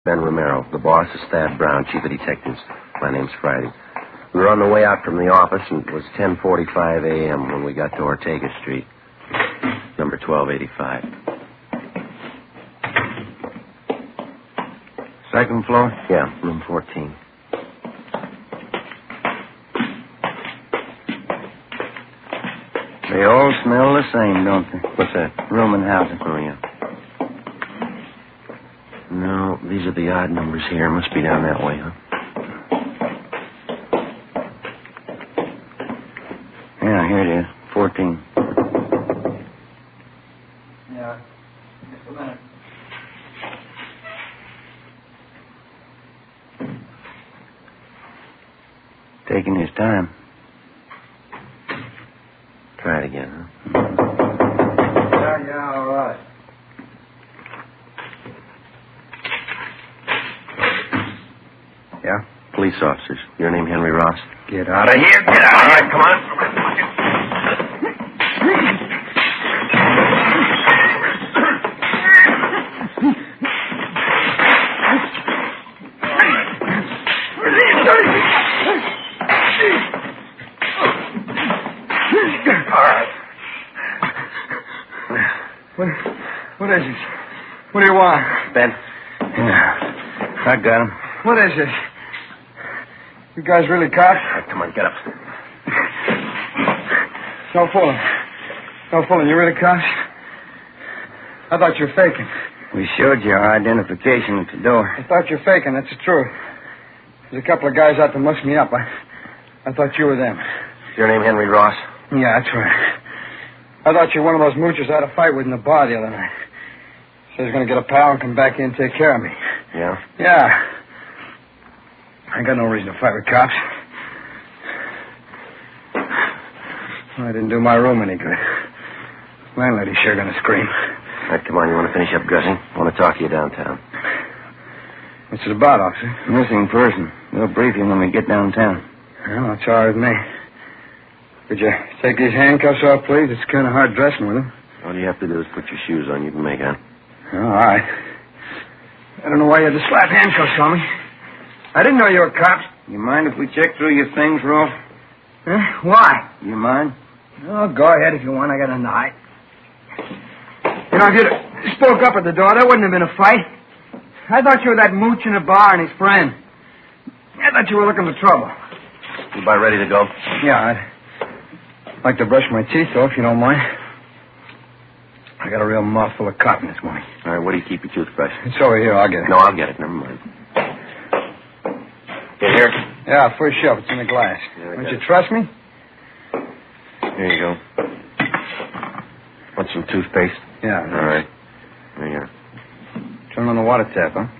Ben Romero. The boss is Thad Brown, chief of detectives. My name's Friday. We were on the way out from the office, and it was 10:45 a.m. when we got to Ortega Street, number 1285. Second floor? Yeah, room 14. They all smell the same, don't they? What's that? Room and housing. Oh, yeah. No, these are the odd numbers here. Must be down that way, huh? Yeah, here it is. 14. Yeah. Just a minute. Taking his time. Try it again, huh? Yeah, all right. Yeah? Police officers. Your name Henry Ross? Get out of here. Get out of here. Come on. What is this? What do you want? Ben? Yeah. I got him. What is this? You guys really cops? Come on, get up. No fooling. No fooling. You really cops? I thought you were faking. We showed you our identification at the door. I thought you were faking. That's the truth. There's a couple of guys out to muss me up. I thought you were them. Is your name Henry Ross? Yeah, that's right. I thought you were one of those moochers I had a fight with in the bar the other night. Said he was going to get a pal and come back in and take care of me. Yeah? Yeah. I got no reason to fight with cops. I didn't do my room any good. Landlady's sure going to scream. All right, come on. You want to finish up dressing? I want to talk to you downtown. What's it about, officer? Missing person. We'll brief you when we get downtown. Well, that's all right with me. Could you take these handcuffs off, please? It's kind of hard dressing with them. All you have to do is put your shoes on. You can make out. All right. I don't know why you had to slap handcuffs on me. I didn't know you were cops. You mind if we check through your things, Rolf? Huh? Why? You mind? Oh, go ahead if you want. I got a knife. You know, if you'd spoke up at the door, there wouldn't have been a fight. I thought you were that mooch in the bar and his friend. I thought you were looking for trouble. You about ready to go? Yeah, I'd like to brush my teeth, though, if you don't mind. I got a real mouthful of cotton this morning. All right, where do you keep your toothbrush? It's over here. I'll get it. No, I'll get it. Never mind. Get here? Yeah, first shelf. It's in the glass. Yeah, Don't you trust me? Here you go. Want some toothpaste? Yeah. All right. There you are. Turn on the water tap, huh?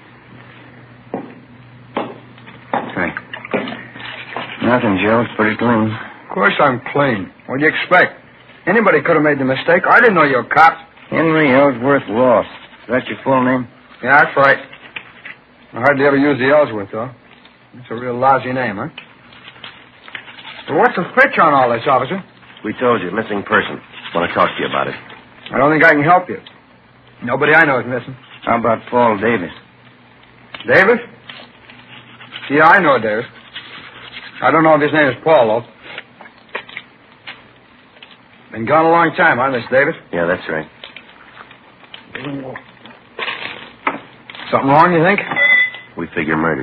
Hey. Nothing, Joe. It's pretty clean. Of course I'm clean. What do you expect? Anybody could have made the mistake. I didn't know you were cops. Henry Ellsworth Ross. Is that your full name? Yeah, that's right. I hardly ever use the Ellsworth, though. It's a real lousy name, huh? Well, what's the fetch on all this, officer? We told you, missing person. Want to talk to you about it. I don't think I can help you. Nobody I know is missing. How about Paul Davis? Davis? Yeah, I know Davis. I don't know if his name is Paul, though. Been gone a long time, huh, Miss Davis? Yeah, that's right. Something wrong, you think? We figure murder.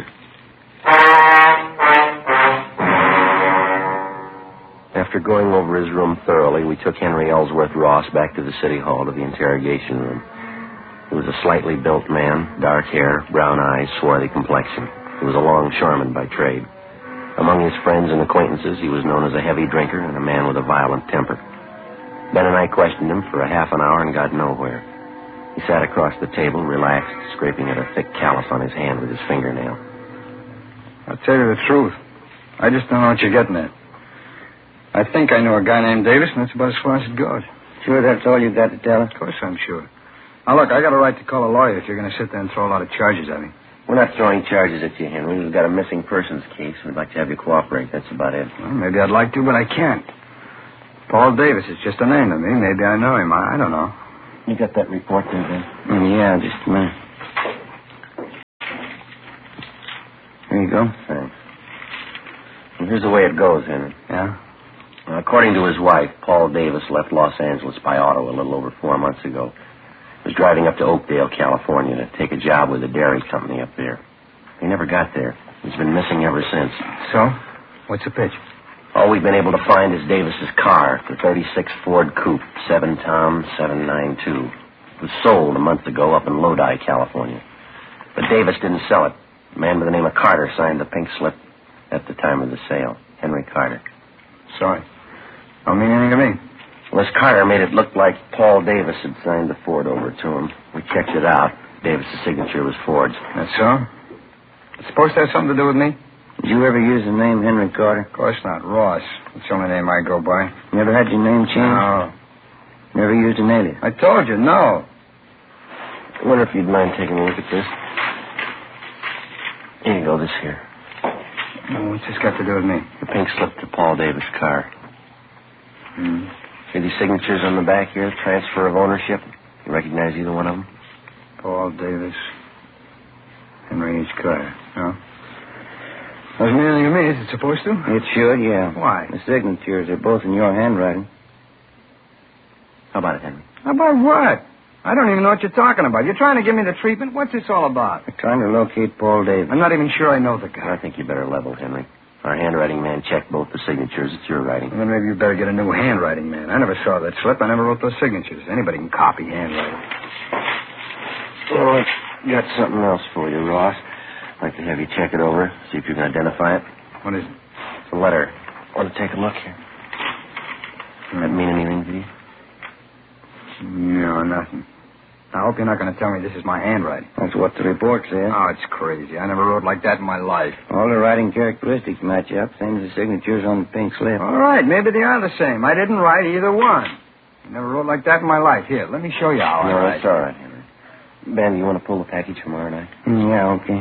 After going over his room thoroughly, we took Henry Ellsworth Ross back to the city hall to the interrogation room. He was a slightly built man, dark hair, brown eyes, swarthy complexion. He was a longshoreman by trade. Among his friends and acquaintances, he was known as a heavy drinker and a man with a violent temper. Ben and I questioned him for a half an hour and got nowhere. He sat across the table, relaxed, scraping at a thick callus on his hand with his fingernail. I'll tell you the truth. I just don't know what you're getting at. I think I know a guy named Davis, and that's about as far as it goes. Sure that's all you got to tell us? Of course I'm sure. Now, look, I got a right to call a lawyer if you're going to sit there and throw a lot of charges at me. We're not throwing charges at you, Henry. We've got a missing persons case. We'd like to have you cooperate. That's about it. Well, maybe I'd like to, but I can't. Paul Davis is just a name to me. Maybe I know him. I don't know. You got that report there, Ben? Yeah, just a minute. Here you go. Thanks. Well, here's the way it goes, Henry. Yeah? According to his wife, Paul Davis left Los Angeles by auto a little over 4 months ago. He was driving up to Oakdale, California to take a job with a dairy company up there. He never got there. He's been missing ever since. So? What's the pitch? All we've been able to find is Davis's car, the 36 Ford Coupe, 7 Tom 792. It was sold a month ago up in Lodi, California. But Davis didn't sell it. A man by the name of Carter signed the pink slip at the time of the sale. Henry Carter. Sorry. Don't mean anything to me. Well, this Carter made it look like Paul Davis had signed the Ford over to him. We checked it out. Davis's signature was Ford's. That's so? It's supposed to have something to do with me? Did you ever use the name Henry Carter? Of course not. Ross. That's the only name I go by. You ever had your name changed? No. Never used an alias? I told you, no. I wonder if you'd mind taking a look at this. Here you go, this here. Oh, what's this got to do with me? The pink slip to Paul Davis' car. See these signatures on the back here? Transfer of ownership. You recognize either one of them? Paul Davis. Henry H. Carter. No? Doesn't mean anything to me. Is it supposed to? It should, yeah. Why? The signatures are both in your handwriting. How about it, Henry? About what? I don't even know what you're talking about. You're trying to give me the treatment? What's this all about? We're trying to locate Paul Davis. I'm not even sure I know the guy. I think you better level, Henry. Our handwriting man checked both the signatures. It's your writing. Well, then maybe you better get a new handwriting man. I never saw that slip. I never wrote those signatures. Anybody can copy handwriting. Well, I got something else for you, Ross. I'd like to have you check it over, see if you can identify it. What is it? It's a letter. Want to take a look here? Does that mean anything to you? No, nothing. I hope you're not going to tell me this is my handwriting. That's what the report says. Oh, it's crazy. I never wrote like that in my life. All the writing characteristics match up, same as the signatures on the pink slip. All right, maybe they are the same. I didn't write either one. I never wrote like that in my life. Here, let me show you how I No, write. that's all right, Henry. Ben, you want to pull the package tomorrow night? Yeah, okay.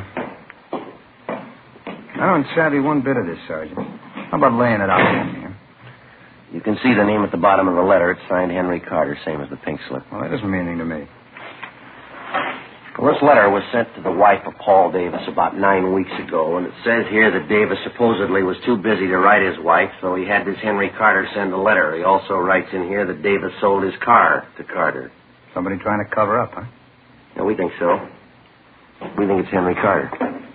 I don't savvy one bit of this, Sergeant. How about laying it out for me? You can see the name at the bottom of the letter. It's signed Henry Carter, same as the pink slip. Well, that doesn't mean anything to me. Well, this letter was sent to the wife of Paul Davis about 9 weeks ago, and it says here that Davis supposedly was too busy to write his wife, so he had this Henry Carter send a letter. He also writes in here that Davis sold his car to Carter. Somebody trying to cover up, huh? Yeah, we think so. We think it's Henry Carter.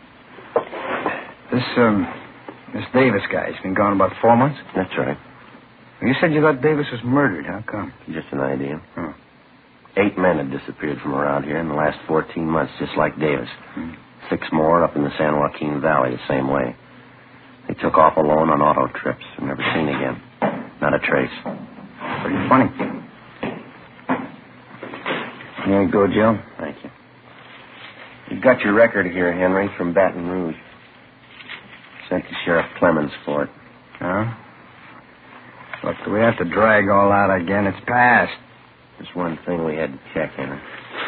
This Davis guy, he's been gone about 4 months? That's right. You said you thought Davis was murdered. How come? Just an idea. Oh. 8 men had disappeared from around here in the last 14 months, just like Davis. 6 more up in the San Joaquin Valley the same way. They took off alone on auto trips and never seen again. Not a trace. Pretty funny. Here you go, Joe. Thank you. You've got your record here, Henry, from Baton Rouge. Sent to Sheriff Clemens for it. Huh? Look, do we have to drag all out again? It's past. There's one thing we had to check, Henry.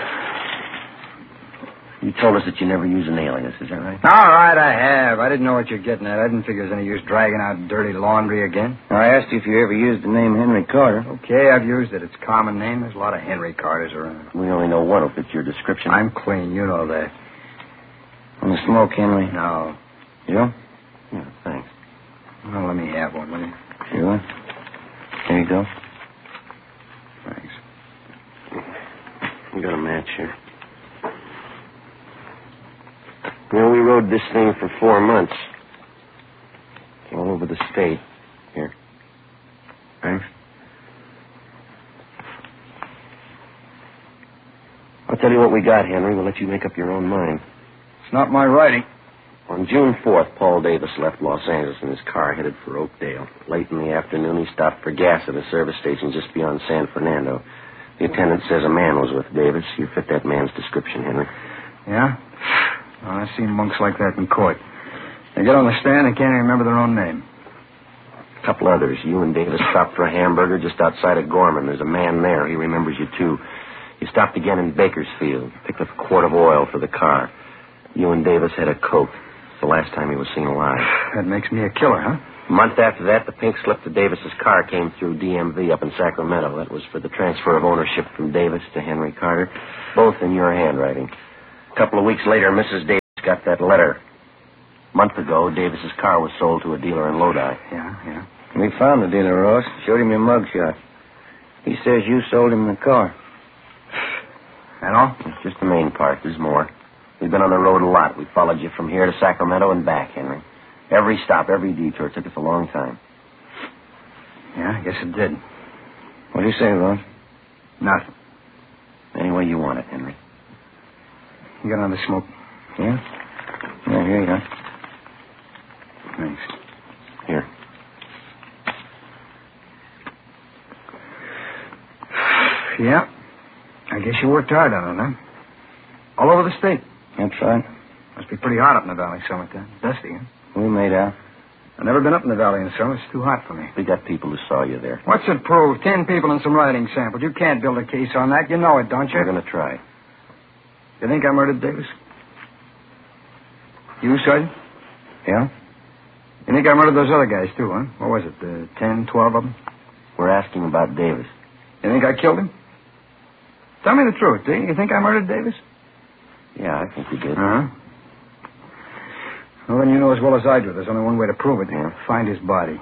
You told us that you never use an alias, is that right? All right, I have. I didn't know what you're getting at. I didn't figure there's any use dragging out dirty laundry again. I asked you if you ever used the name Henry Carter. Okay, I've used it. It's a common name. There's a lot of Henry Carters around. We only know one will fit your description. I'm clean. You know that. Want to smoke, Henry? No. Joe? Yeah, thanks. Well, let me have one, will you? Sure. Here you go. Thanks. We got a match here. Well, we rode this thing for 4 months. All over the state. Here. Thanks. I'll tell you what we got, Henry. We'll let you make up your own mind. It's not my writing. On June 4th, Paul Davis left Los Angeles in his car headed for Oakdale. Late in the afternoon, he stopped for gas at a service station just beyond San Fernando. The attendant says a man was with Davis. You fit that man's description, Henry. Yeah? Well, I've seen monks like that in court. They get on the stand and can't even remember their own name. A couple others. You and Davis stopped for a hamburger just outside of Gorman. There's a man there. He remembers you, too. You stopped again in Bakersfield. Picked up a quart of oil for the car. You and Davis had a Coke. The last time he was seen alive. That makes me a killer, huh? A month after that, the pink slip to Davis's car came through DMV up in Sacramento. That was for the transfer of ownership from Davis to Henry Carter, both in your handwriting. A couple of weeks later, Mrs. Davis got that letter. A month ago, Davis's car was sold to a dealer in Lodi. Yeah. We found the dealer, Ross. Showed him your mugshot. He says you sold him the car. That all? It's just the main part. There's more. We've been on the road a lot. We followed you from here to Sacramento and back, Henry. Every stop, every detour. It took us a long time. Yeah, I guess it did. What do you say, Ross? Nothing. Any way you want it, Henry. You got another smoke? Yeah? Yeah, here you go. Thanks. Here. Yeah. I guess you worked hard on it, huh? All over the state. That's right. Must be pretty hot up in the valley summertime. Dusty, huh? We made out. I've never been up in the valley in the summer. It's too hot for me. We got people who saw you there. What's it prove? 10 people and some writing samples. You can't build a case on that. You know it, don't you? We're going to try. You think I murdered Davis? You, Sergeant? Yeah? You think I murdered those other guys, too, huh? What was it, 10, 12 of them? We're asking about Davis. You think I killed him? Tell me the truth, do you? You think I murdered Davis? Yeah, I think you did. Uh-huh. Well, then you know as well as I do. There's only one way to prove it. Yeah. Find his body.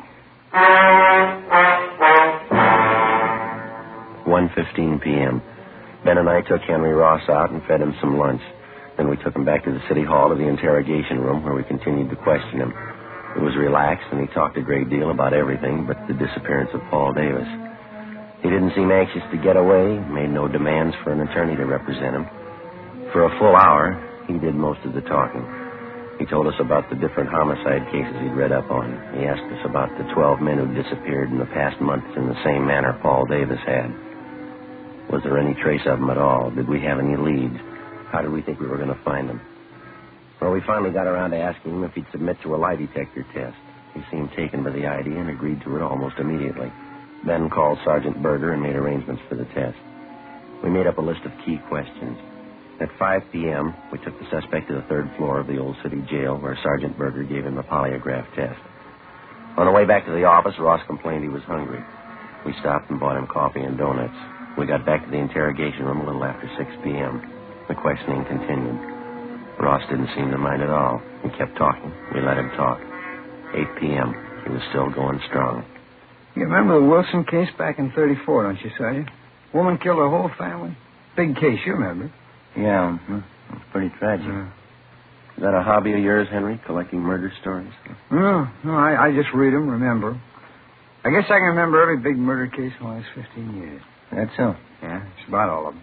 1:15 p.m. Ben and I took Henry Ross out and fed him some lunch. Then we took him back to the city hall to the interrogation room where we continued to question him. It was relaxed, and he talked a great deal about everything but the disappearance of Paul Davis. He didn't seem anxious to get away, made no demands for an attorney to represent him. For a full hour, he did most of the talking. He told us about the different homicide cases he'd read up on. He asked us about the 12 men who disappeared in the past months in the same manner Paul Davis had. Was there any trace of them at all? Did we have any leads? How did we think we were going to find them? Well, we finally got around to asking him if he'd submit to a lie detector test. He seemed taken by the idea and agreed to it almost immediately. Ben called Sergeant Berger and made arrangements for the test. We made up a list of key questions. At 5 p.m., we took the suspect to the third floor of the old city jail where Sergeant Berger gave him a polygraph test. On the way back to the office, Ross complained he was hungry. We stopped and bought him coffee and donuts. We got back to the interrogation room a little after 6 p.m. The questioning continued. Ross didn't seem to mind at all. He kept talking. We let him talk. 8 p.m., he was still going strong. You remember the Wilson case back in 34, don't you, Sergeant? Woman killed her whole family. Big case, you remember. Yeah, it's pretty tragic. Is that a hobby of yours, Henry, collecting murder stories? No, I just read them, remember. I guess I can remember every big murder case in the last 15 years. That's so. Yeah, it's about all of them.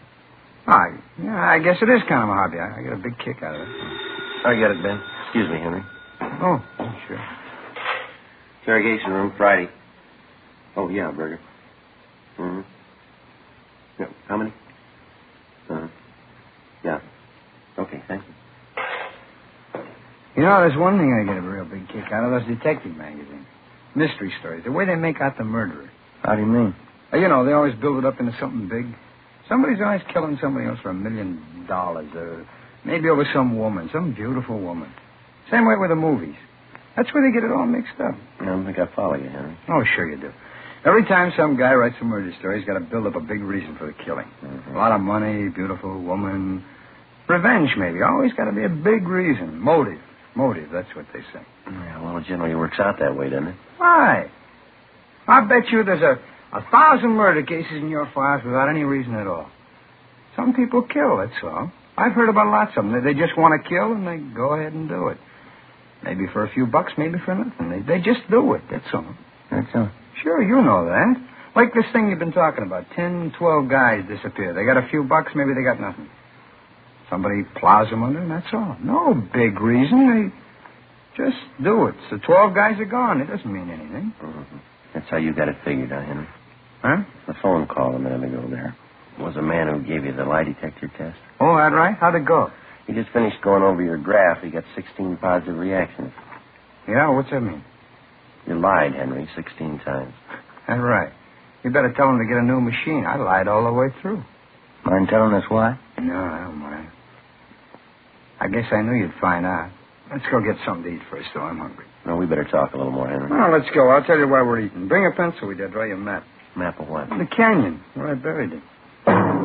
I guess it is kind of a hobby. I get a big kick out of it. I get it, Ben. Excuse me, Henry. Oh, sure. Interrogation room, Friday. Oh, yeah, Berger. Mm-hmm. Yeah, how many? Yeah. Okay, thank you. You know, there's one thing I get a real big kick out of, those detective magazines. Mystery stories, the way they make out the murderer. How do you mean? You know, they always build it up into something big. Somebody's always killing somebody else for $1 million, or maybe over some woman, some beautiful woman. Same way with the movies. That's where they get it all mixed up. I don't think I follow you, Henry. Oh, sure you do. Every time some guy writes a murder story, he's got to build up a big reason for the killing. Mm-hmm. A lot of money, beautiful woman, revenge maybe. Always got to be a big reason. Motive, that's what they say. Yeah, well, it generally works out that way, doesn't it? Why? I bet you there's a 1,000 murder cases in your files without any reason at all. Some people kill, that's all. I've heard about lots of them. They just want to kill, and they go ahead and do it. Maybe for a few bucks, maybe for nothing. They just do it, that's all. That's so. Sure, you know that. Like this thing you've been talking about. 10, 12 guys disappear. They got a few bucks, maybe they got nothing. Somebody plows them under, and that's all. No big reason. They just do it. So 12 guys are gone. It doesn't mean anything. Mm-hmm. That's how you got it figured, Henry? Huh? The phone call a minute ago there. It was a man who gave you the lie detector test. Oh, that right? How'd it go? He just finished going over your graph. He got 16 positive reactions. Yeah, what's that mean? You lied, Henry, 16 times. That's right. You better tell him to get a new machine. I lied all the way through. Mind telling us why? No, I don't mind. I guess I knew you'd find out. Let's go get something to eat first, though. I'm hungry. No, we better talk a little more, Henry. Well, let's go. I'll tell you why we're eating. Bring a pencil with you. I'll draw you a map. Map of what? The canyon, where I buried it.